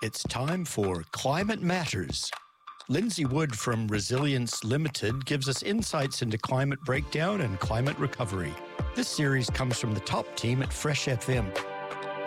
It's time for Climate Matters. Lindsay Wood from Resilience Limited gives us insights into climate breakdown and climate recovery. This series comes from the top team at Fresh FM.